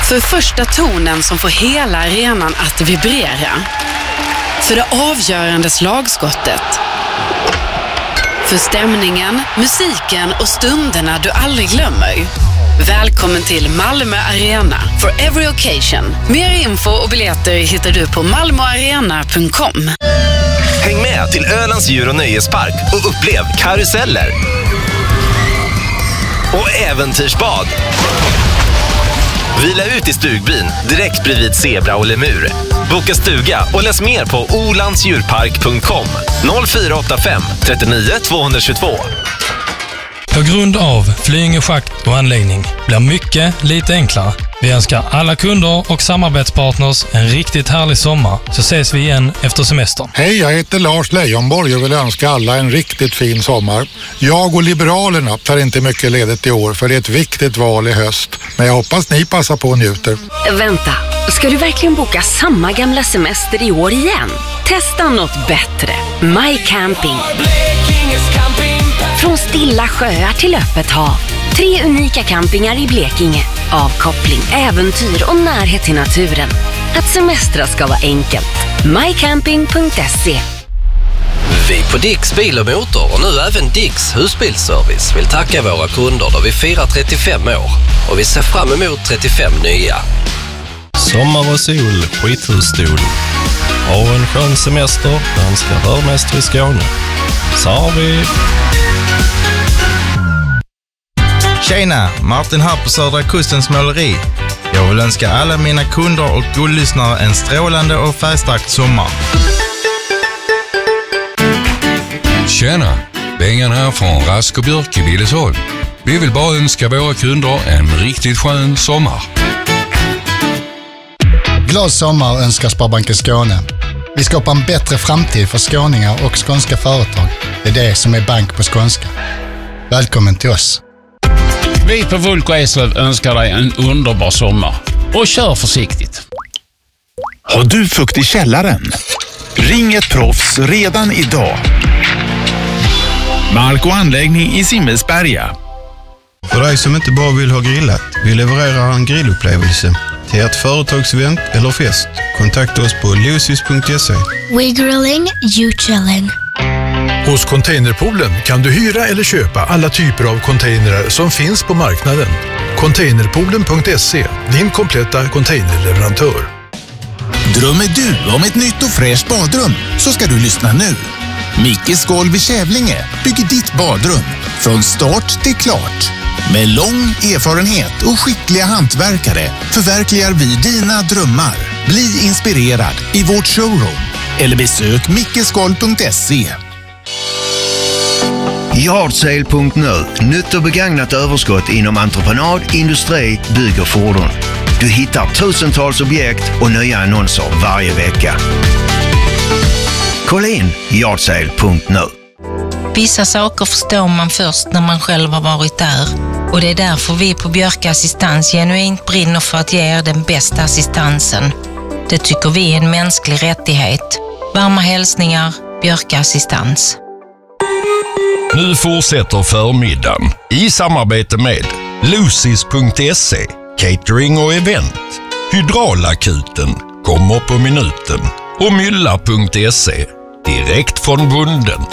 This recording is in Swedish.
För första tonen som får hela arenan att vibrera. För det avgörande slagskottet. För stämningen, musiken och stunderna du aldrig glömmer. Välkommen till Malmö Arena for every occasion. Mer info och biljetter hittar du på malmoarena.com. Häng med till Ölands djur- och nöjespark och upplev karuseller och äventyrsbad. Vila ut i stugbyn direkt bredvid zebra och lemur. Boka stuga och läs mer på olandsdjurpark.com 0485 39 222. På grund av Flyinge schakt och anläggning blir mycket lite enklare. Vi önskar alla kunder och samarbetspartners en riktigt härlig sommar, så ses vi igen efter semestern. Hej, jag heter Lars Leijonborg och vill önska alla en riktigt fin sommar. Jag och Liberalerna tar inte mycket ledigt i år för det är ett viktigt val i höst. Men jag hoppas ni passar på och njuter. Vänta, ska du verkligen boka samma gamla semester i år igen? Testa något bättre. My Camping. Från stilla sjöar till öppet hav. 3 unika campingar i Blekinge. Avkoppling, äventyr och närhet till naturen. Att semestra ska vara enkelt. mycamping.se. Vi på Dicks Bil och Motor och nu även Dicks husbilsservice vill tacka våra kunder då vi firar 35 år. Och vi ser fram emot 35 nya. Sommar och sol, skithusstol. Ha en skön semester, önskar hörmästare i Skåne. Så har vi... Tjena, Martin här på Södra Kustens måleri. Jag vill önska alla mina kunder och guldlyssnare en strålande och färgstark sommar. Tjena, Bengan här från Rask och Björk i Billesholm. Vi vill bara önska våra kunder en riktigt skön sommar. Glad sommar önskar Sparbanken Skåne. Vi skapar en bättre framtid för skåningar och skånska företag. Det är det som är bank på skånska. Välkommen till oss. Vi på Vulko Eslöv önskar dig en underbar sommar. Och kör försiktigt. Har du fukt i källaren? Ring ett proffs redan idag. Mark och anläggning i Simmelsberga. För dig som inte bara vill ha grillat, vi levererar en grillupplevelse till ett företagsevent eller fest. Kontakta oss på lucis.se. We grilling, you chilling. Hos Containerpoolen kan du hyra eller köpa alla typer av containrar som finns på marknaden. Containerpoolen.se, din kompletta containerleverantör. Drömmer du om ett nytt och fräscht badrum så ska du lyssna nu. Mickes Golv i Kävlinge bygger ditt badrum från start till klart. Med lång erfarenhet och skickliga hantverkare förverkligar vi dina drömmar. Bli inspirerad i vårt showroom eller besök mickesgolv.se. Yardsale.nu. Nytt och begagnat överskott inom entreprenad, industri, bygg och fordon. Du hittar tusentals objekt och nya annonser varje vecka. Kolla in Yardsale.nu. Vissa saker förstår man först när man själv har varit där. Och det är därför vi på Björk Assistans genuint brinner för att ge er den bästa assistansen. Det tycker vi är en mänsklig rättighet. Varma hälsningar, Björk Assistans. Nu fortsätter förmiddagen i samarbete med lucis.se, catering och event. Hydraulakuten kommer på minuten och mylla.se, direkt från bunden.